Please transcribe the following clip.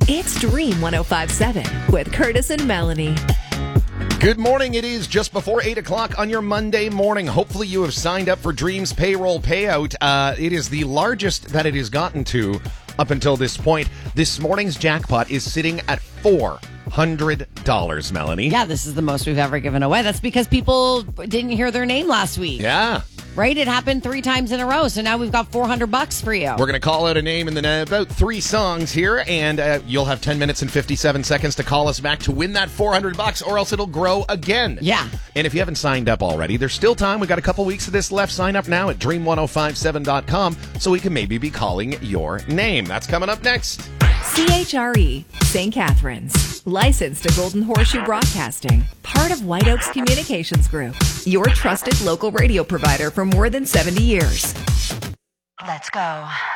It's Dream 105.7 with Curtis and Melanie. Good morning. It is just before 8 o'clock on your Monday morning. Hopefully you have signed up for Dream's payroll payout. It is the largest that it has gotten to up until this point. This morning's jackpot is sitting at $400, Melanie. Yeah, this is the most we've ever given away. That's because people didn't hear their name last week. Yeah. Right? It happened 3 times in a row. So now we've got $400 for you. We're going to call out a name in about 3 songs here, and you'll have 10 minutes and 57 seconds to call us back to win that $400, or else it'll grow again. Yeah. And if you haven't signed up already, there's still time. We've got a couple weeks of this left. Sign up now at dream1057.com so we can maybe be calling your name. That's coming up next. CHRE, St. Catharines. Licensed to Golden Horseshoe Broadcasting. Part of White Oaks Communications Group. Your trusted local radio provider for more than 70 years. Let's go.